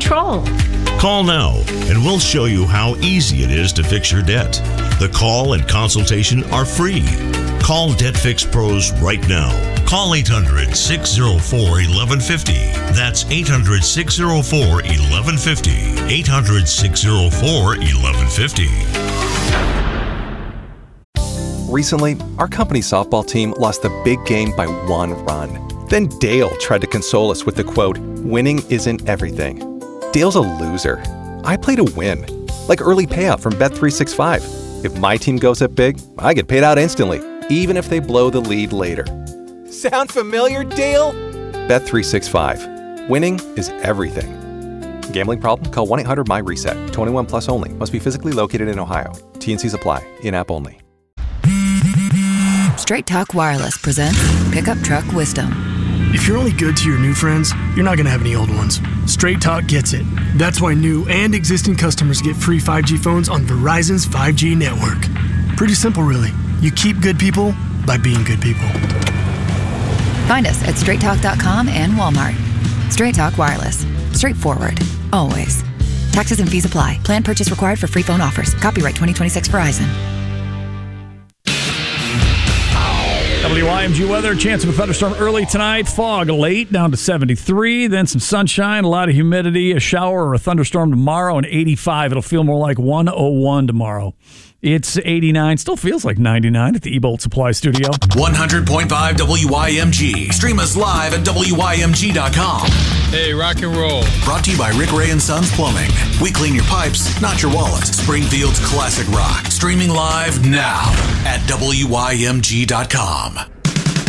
control. Call now and we'll show you how easy it is to fix your debt. The call and consultation are free. Call Debt Fix Pros right now. Call 800-604-1150. That's 800-604-1150. 800-604-1150. Recently, our company's softball team lost the big game by 1 run. Then Dale tried to console us with the quote, "Winning isn't everything." Dale's a loser. I play to win. Like early payout from Bet365. If my team goes up big, I get paid out instantly, even if they blow the lead later. Sound familiar, Dale? Bet365. Winning is everything. Gambling problem? Call 1-800-MY-RESET. 21 plus only. Must be physically located in Ohio. T&Cs apply. In-app only. Straight Talk Wireless presents Pickup Truck Wisdom. If you're only good to your new friends, you're not going to have any old ones. Straight Talk gets it. That's why new and existing customers get free 5G phones on Verizon's 5G network. Pretty simple, really. You keep good people by being good people. Find us at straighttalk.com and Walmart. Straight Talk Wireless. Straightforward. Always. Taxes and fees apply. Plan purchase required for free phone offers. Copyright 2026 Verizon. WYMG weather, chance of a thunderstorm early tonight, fog late, down to 73, then some sunshine, a lot of humidity, a shower or a thunderstorm tomorrow, and 85. It'll feel more like 101 tomorrow. It's 89, still feels like 99 at the eBolt Supply Studio. 100.5 WYMG. Stream us live at WYMG.com. Hey, rock and roll. Brought to you by Rick Ray and Sons Plumbing. We clean your pipes, not your wallet. Springfield's classic rock. Streaming live now at WYMG.com.